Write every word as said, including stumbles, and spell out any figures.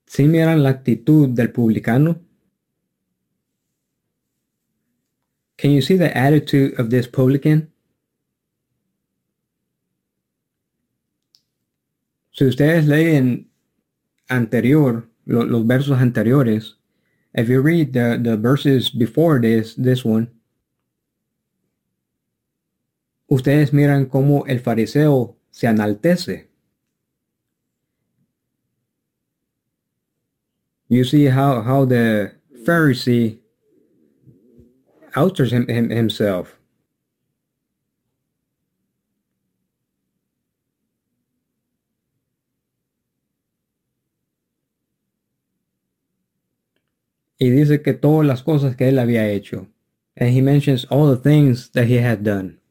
Si miran la actitud del publicano. Can you see the attitude of this publican? Si ustedes leen anterior, lo, los versos anteriores, if you read the, the verses before this, this one, ustedes miran cómo el fariseo se enaltece. You see how, how the Pharisee alters him, him, himself. Y dice que todas las cosas que él había hecho. And he mentions all the things that he had done.